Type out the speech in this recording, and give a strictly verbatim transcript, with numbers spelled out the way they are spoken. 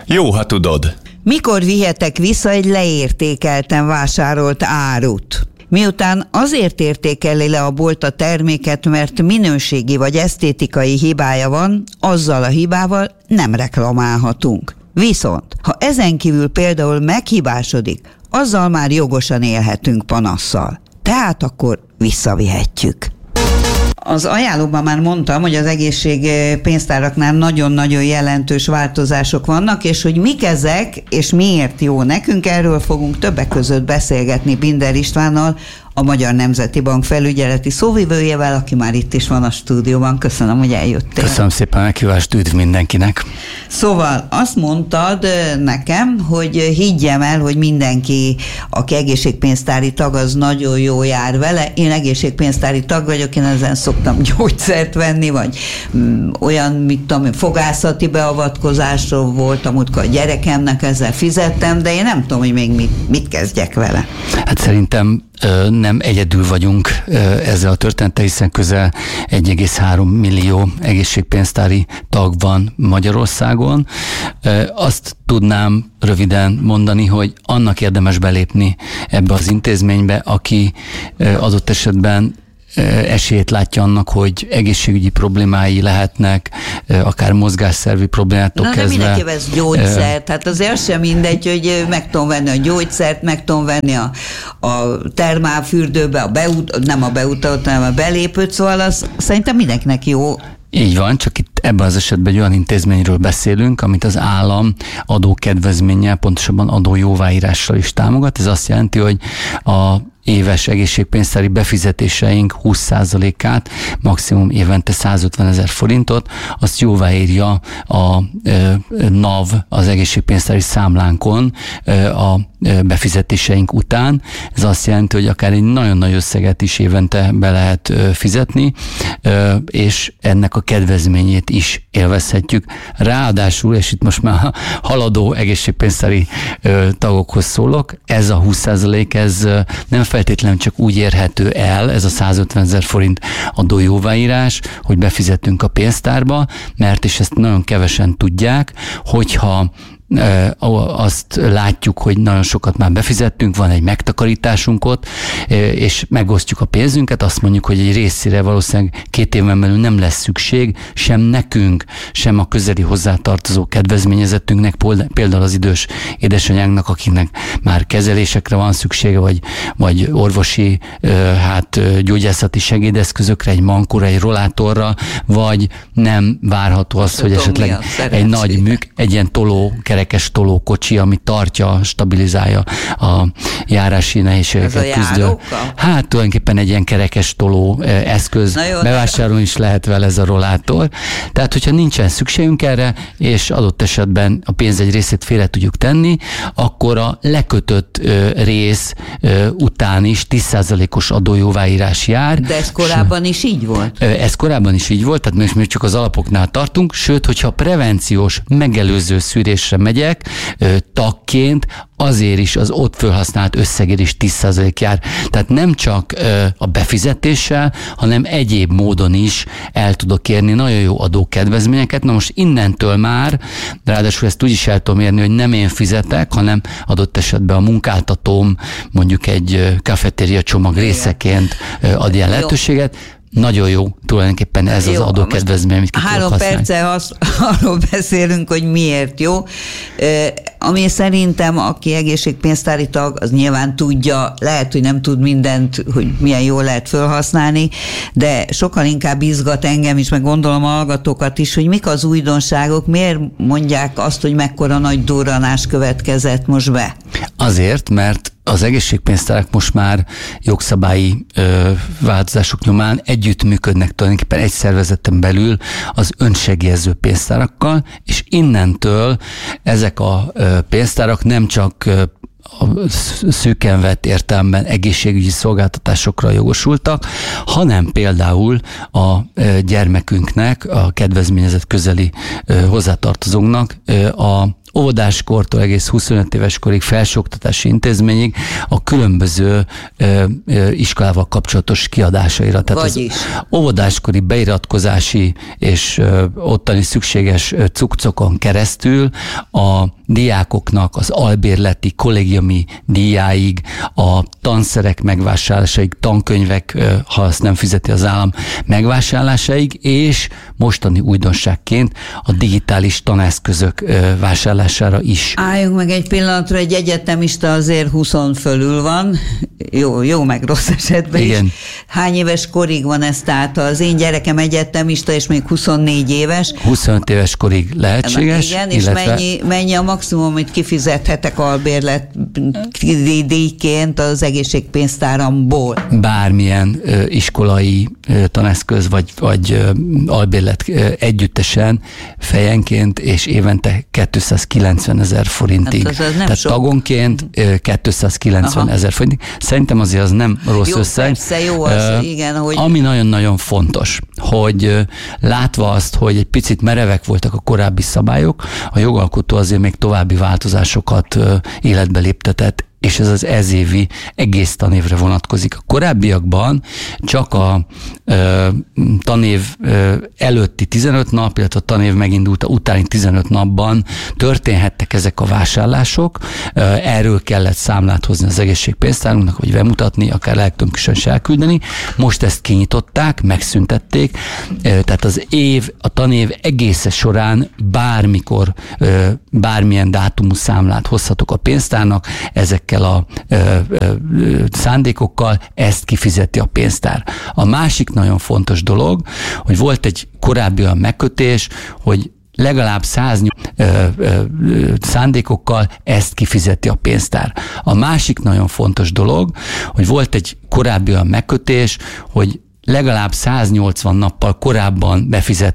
Jó, ha tudod. Mikor vihetek vissza egy leértékelten vásárolt árut? Miután azért értékeli le a bolt a terméket, mert minőségi vagy esztétikai hibája van, azzal a hibával nem reklamálhatunk. Viszont, ha ezen kívül például meghibásodik, azzal már jogosan élhetünk panasszal. Tehát akkor visszavihetjük. Az ajánlóban már mondtam, hogy az egészségpénztáraknál nagyon-nagyon jelentős változások vannak, és hogy mik ezek, és miért jó nekünk, erről fogunk többek között beszélgetni Binder Istvánnal, a Magyar Nemzeti Bank felügyeleti szóvivőjével, aki már itt is van a stúdióban. Köszönöm, hogy eljöttél. Köszönöm szépen a meghívást, üdv mindenkinek. Szóval azt mondtad nekem, hogy higgyem el, hogy mindenki, aki egészségpénztári tag, az nagyon jó jár vele. Én egészségpénztári tag vagyok, én ezen szoktam gyógyszert venni, vagy mm, olyan, mit tudom, fogászati beavatkozásról voltam, amikor a gyerekemnek ezzel fizettem, de én nem tudom, hogy még mit, mit kezdjek vele. Hát szerintem nem egyedül vagyunk ezzel a történettel, hiszen közel egy egész három millió egészségpénztári tag van Magyarországon. Azt tudnám röviden mondani, hogy annak érdemes belépni ebbe az intézménybe, aki adott esetben esélyt látja annak, hogy egészségügyi problémái lehetnek, akár mozgásszervi problémától Na, kezdve. Na, de mindenki vesz gyógyszert, hát azért sem mindegy, hogy meg tudom venni a gyógyszert, meg tudom venni a, a termálfürdőbe, a beut, nem a beutat, hanem a belépőt, szóval az szerintem mindenkinek jó. Így van, csak itt ebben az esetben egy olyan intézményről beszélünk, amit az állam adókedvezménnyel, pontosabban adójóváírással is támogat. Ez azt jelenti, hogy a éves egészségpénztári befizetéseink húsz százalékát, maximum évente százötven ezer forintot, azt jóváírja a NAV az egészségpénztári számlánkon a befizetéseink után. Ez azt jelenti, hogy akár egy nagyon nagy összeget is évente be lehet fizetni, és ennek a kedvezményét is élvezhetjük. Ráadásul, és itt most már a haladó egészségpénztári tagokhoz szólok, ez a húsz százalék, ez nem feltétlenül csak úgy érhető el, ez a százötven ezer forint adójóváírás, hogy befizetünk a pénztárba, mert és ezt nagyon kevesen tudják, hogyha azt látjuk, hogy nagyon sokat már befizettünk, van egy megtakarításunk ott, és megosztjuk a pénzünket, azt mondjuk, hogy egy részére valószínűleg két éven belül nem lesz szükség, sem nekünk, sem a közeli hozzátartozó kedvezményezettünknek, például az idős édesanyánknak, akinek már kezelésekre van szüksége, vagy, vagy orvosi, hát gyógyászati segédeszközökre, egy mankóra, egy rollátorra, vagy nem várható az, hogy esetleg egy nagy műk, egy ilyen toló, kerekes tolókocsi, ami tartja, stabilizálja a járási nehézségeket küzdő. Hát tulajdonképpen egy ilyen kerekes toló eszköz. Bevásárolni is lehet vele ez a rollátor. Tehát, hogyha nincsen szükségünk erre, és adott esetben a pénz egy részét félre tudjuk tenni, akkor a lekötött rész után is tíz százalékos adójóváírás jár. De ez korábban is így volt? Ez korábban is így volt, tehát most még csak az alapoknál tartunk, sőt, hogyha prevenciós, megelőző szűrésre megyek tagként, azért is az ott felhasznált összegért is tíz százalék jár. Tehát nem csak a befizetéssel, hanem egyéb módon is el tudok érni nagyon jó adókedvezményeket. Na most innentől már, de ráadásul ezt úgy is el tudom érni, hogy nem én fizetek, hanem adott esetben a munkáltatóm mondjuk egy kafetéria csomag részeként ad ilyen lehetőséget. Nagyon jó, tulajdonképpen ez jó, az adókedvezmény, amit ki Három perce az, arról beszélünk, hogy miért jó. E, ami szerintem, aki egészségpénztári tag, az nyilván tudja, lehet, hogy nem tud mindent, hogy milyen jól lehet felhasználni, de sokkal inkább izgat engem is, meg gondolom a hallgatókat is, hogy mik az újdonságok, miért mondják azt, hogy mekkora nagy durranás következett most be? Azért, mert az egészségpénztárak most már jogszabályi ö, változások nyomán együttműködnek tulajdonképpen egy szervezeten belül az önsegélyező pénztárakkal, és innentől ezek a ö, pénztárak nem csak ö, a szűken vett értelemben egészségügyi szolgáltatásokra jogosultak, hanem például a gyermekünknek, a kedvezményezett közeli hozzátartozónknak a óvodáskortól egész huszonöt éves korig felsőoktatási intézményig a különböző ö, ö, iskolával kapcsolatos kiadásaira. Tehát Vagyis. az óvodáskori beiratkozási és ö, ottani szükséges ö, cukcokon keresztül a diákoknak az albérleti, kollégiumi díjáig, a tanszerek megvásárlásáig, tankönyvek, ha azt nem fizeti az állam, megvásárlásáig, és mostani újdonságként a digitális taneszközök vásárlására is. Álljunk meg egy pillanatra, egy egyetemista azért huszon fölül van, jó, jó meg rossz esetben Igen. is. Hány éves korig van ez? Tehát az én gyerekem egyetemista, és még huszonnégy éves. huszonöt éves korig lehetséges. Igen, illetve... és mennyi, mennyi a maximum, amit kifizethetek albérlet díjként az egészségpénztáramból? Bármilyen ö, iskolai ö, taneszköz, vagy, vagy ö, albérlet ö, együttesen fejenként és évente kétszázkilencven ezer forintig. Hát az az nem Tehát sok. tagonként ö, kétszázkilencven ezer forintig. Szerintem azért az nem rossz Jó, összeg. persze, jó az, Ö, igen, hogy... Ami nagyon-nagyon fontos, hogy ö, látva azt, hogy egy picit merevek voltak a korábbi szabályok, a jogalkotó azért még további változásokat ö, életbe léptetett, és ez az ezévi egész tanévre vonatkozik. A korábbiakban csak a ö, tanév ö, előtti tizenöt nap, illetve a tanév megindulta utáni tizenöt napban történhettek ezek a vásárlások. Ö, erről kellett számlát hozni az egészségpénztárunknak, vagy bemutatni, akár elektronikusan is elküldeni. Most ezt kinyitották, megszüntették, ö, tehát az év, a tanév egésze során bármikor, ö, bármilyen dátumú számlát hozhatok a pénztárnak, ezek a ö, ö, szándékokkal, ezt kifizeti a pénztár. A másik nagyon fontos dolog, hogy volt egy korábbi olyan megkötés, hogy legalább száznyolcvan ö, ö, ö, szándékokkal ezt kifizeti a pénztár. A másik nagyon fontos dolog, hogy volt egy korábbi olyan megkötés, hogy legalább száznyolcvan nappal korábban befizet